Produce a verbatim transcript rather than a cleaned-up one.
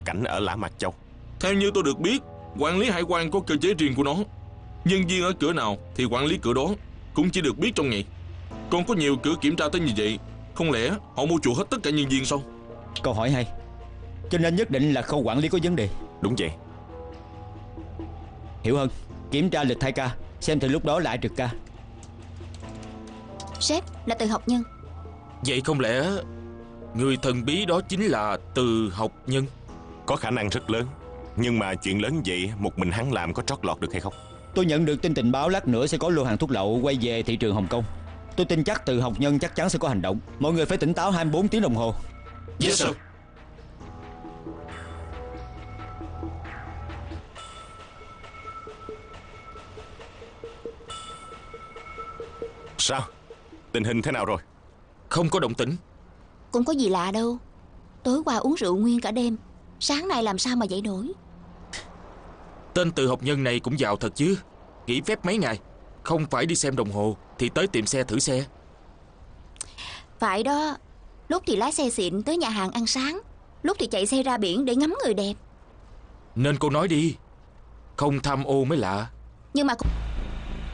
cảnh ở Lã Mạc Châu. Theo như tôi được biết, quản lý hải quan có cơ chế riêng của nó. Nhân viên ở cửa nào thì quản lý cửa đó, cũng chỉ được biết trong ngày. Còn có nhiều cửa kiểm tra tới như vậy, không lẽ họ mua chuộc hết tất cả nhân viên sao? Câu hỏi hay. Cho nên nhất định là khâu quản lý có vấn đề. Đúng vậy. Hiểu hơn, kiểm tra lịch thay ca, xem từ lúc đó là ai trực ca. Sếp là Từ Học Nhân. Vậy không lẽ người thần bí đó chính là Từ Học Nhân? Có khả năng rất lớn. Nhưng mà chuyện lớn vậy một mình hắn làm có trót lọt được hay không? Tôi nhận được tin tình báo lát nữa sẽ có lô hàng thuốc lậu quay về thị trường Hồng Kông. Tôi tin chắc Từ Học Nhân chắc chắn sẽ có hành động. Mọi người phải tỉnh táo hai mươi bốn tiếng đồng hồ. Yes sir. Sao? Tình hình thế nào rồi? Không có động tĩnh. Cũng có gì lạ đâu. Tối qua uống rượu nguyên cả đêm, sáng nay làm sao mà dậy nổi. Tên Từ Học Nhân này cũng giàu thật chứ. Nghỉ phép mấy ngày, không phải đi xem đồng hồ thì tới tiệm xe thử xe. Phải đó. Lúc thì lái xe xịn tới nhà hàng ăn sáng, lúc thì chạy xe ra biển để ngắm người đẹp. Nên cô nói đi, không tham ô mới lạ. Nhưng mà